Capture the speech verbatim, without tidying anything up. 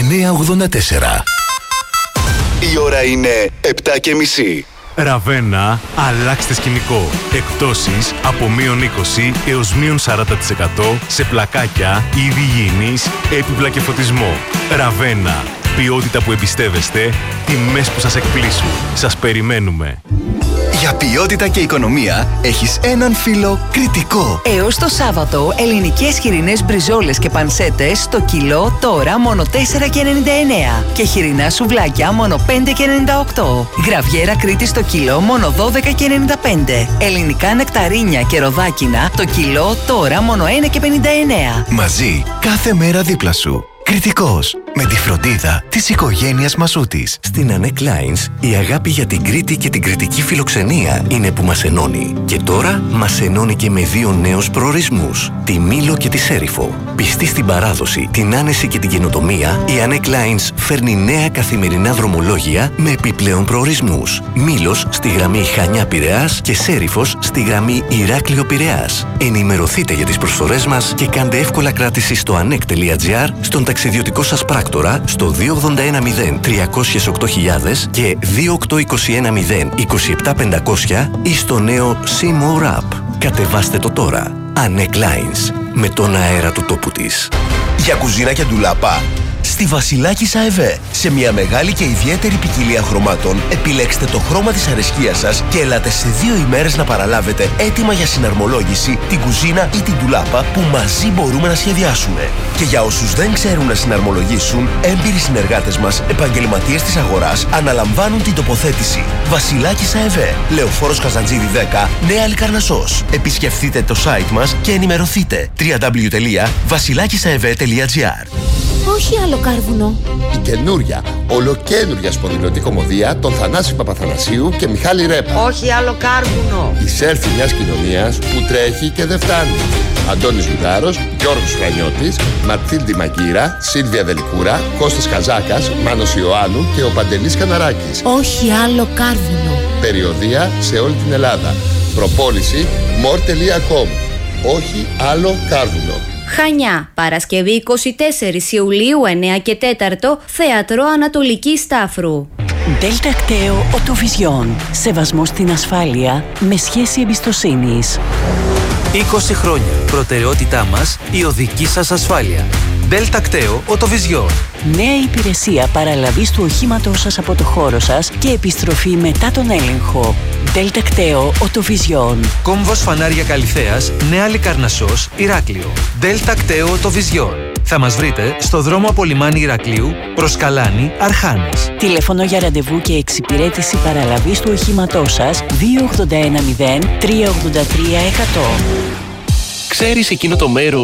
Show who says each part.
Speaker 1: εννιά ογδόντα τέσσερα.
Speaker 2: Η ώρα είναι επτά και μισή.
Speaker 3: Ραβένα, αλλάξτε σκηνικό. Εκπτώσεις από μείον είκοσι έως μείον σαράντα τοις εκατό σε πλακάκια, είδη υγιεινής, έπιπλα και φωτισμό. Ραβένα, ποιότητα που εμπιστεύεστε, τιμές που σας εκπλήσουν. Σας περιμένουμε.
Speaker 2: Για ποιότητα και οικονομία έχεις έναν φίλο Κρητικό.
Speaker 4: Έως το Σάββατο, ελληνικές χοιρινές μπριζόλες και πανσέτες στο κιλό τώρα μόνο τέσσερα και ενενήντα εννέα και χοιρινά σουβλάκια μόνο πέντε και ενενήντα οκτώ. Γραβιέρα Κρήτη στο κιλό μόνο δώδεκα και ενενήντα πέντε. Ελληνικά νεκταρίνια και ροδάκινα το κιλό τώρα μόνο ένα και πενήντα εννέα.
Speaker 2: Μαζί κάθε μέρα δίπλα σου. Κρητικός, με τη φροντίδα της οικογένειας Μασούτης.
Speaker 5: Στην Ανέκ Lines, η αγάπη για την Κρήτη και την κρητική φιλοξενία είναι που μας ενώνει. Και τώρα μας ενώνει και με δύο νέους προορισμούς, τη Μήλο και τη Σέριφο. Πιστή στην παράδοση, την άνεση και την καινοτομία, η Ανέκ Lines φέρνει νέα καθημερινά δρομολόγια με επιπλέον προορισμούς. Μήλος στη γραμμή Χανιά-Πειραιάς και Σέριφος στη γραμμή Ηράκλειο-Πειραιάς. Ενημερωθείτε για τις προσφορές μας και κάντε εύκολα κράτηση στο ανεκ τελεία τζι άρ, στον ταξιδιωτικό σας πράκτορα στο δύο ογδόντα ένα μηδέν τριακόσια οκτώ χιλιάδες και δύο οκτώ είκοσι ένα μηδέν είκοσι επτά πεντακόσια ή στο νέο C-More App. Κατεβάστε το τώρα. Ανέκ Lines, με τον αέρα του τόπου της.
Speaker 2: Για κουζίνα και ντουλάπα, στη Βασιλάκης ΑΕΒ. Σε μια μεγάλη και ιδιαίτερη ποικιλία χρωμάτων, επιλέξτε το χρώμα της αρεσκίας σας και ελάτε σε δύο ημέρες να παραλάβετε έτοιμα για συναρμολόγηση την κουζίνα ή την ντουλάπα που μαζί μπορούμε να σχεδιάσουμε. Και για όσους δεν ξέρουν να συναρμολογήσουν, έμπειροι συνεργάτες μας, επαγγελματίες της αγοράς, αναλαμβάνουν την τοποθέτηση. Βασιλάκης ΑΕΒ, Λεωφόρος Καζαντζίδη δέκα, Νέα Λικαρνασσός. Επισκεφτείτε το site μας και ενημερωθείτε. double-u double-u double-u τελεία βασιλάκισαεβ τελεία τζι άρ.
Speaker 6: Όχι άλλο κάρβουνο.
Speaker 7: Η καινούρια, ολοκαίνουρια σπονδυλωτή κομμωδία των Θανάση Παπαθανασίου και Μιχάλη Ρέπα.
Speaker 6: Όχι άλλο κάρβουνο.
Speaker 7: Η σέλφη μιας κοινωνίας που τρέχει και δεν φτάνει. Αντώνης Λουδάρος, Γιώργος Φρανιώτης, Μαρτίλντι Μαγκύρα, Σίλβια Δελικούρα, Κώστας Καζάκας, Μάνος Ιωάννου και ο Παντελής Καναράκης.
Speaker 6: Όχι άλλο κάρβουνο.
Speaker 7: Περιοδεία σε όλη την Ελλάδα. Προπόληση more τελεία com. Όχι άλλο κάρβουνο.
Speaker 8: Χανιά, Παρασκευή εικοστή τέταρτη Ιουλίου εννέα και τέταρτο, Θέατρο Ανατολική Στάφρου.
Speaker 9: Delta Κταίο Οτοβιζιόν. Σεβασμό στην ασφάλεια με σχέση εμπιστοσύνης.
Speaker 10: είκοσι χρόνια. Προτεραιότητά μας η οδική σας ασφάλεια. Delta Κταίο Οτοβιζιόν.
Speaker 9: Νέα υπηρεσία παραλαβής του οχήματός σας από το χώρο σας και επιστροφή μετά τον έλεγχο. Delta Κταίο Οτοβιζιόν.
Speaker 10: Κόμβος Φανάρια Καλυθέας, Νέα Λικαρνασσός, Ηράκλειο. Delta Κταίο Οτοβιζιόν. Θα μας βρείτε στο δρόμο από λιμάνι Ηρακλείου προς Καλάνη, Αρχάνες.
Speaker 9: Τηλέφωνο για ραντεβού και εξυπηρέτηση παραλαβής του οχήματός σας δύο ογδόντα ένα μηδέν τρία ογδόντα τρία εκατό.
Speaker 11: Ξέρεις εκείνο το μέρος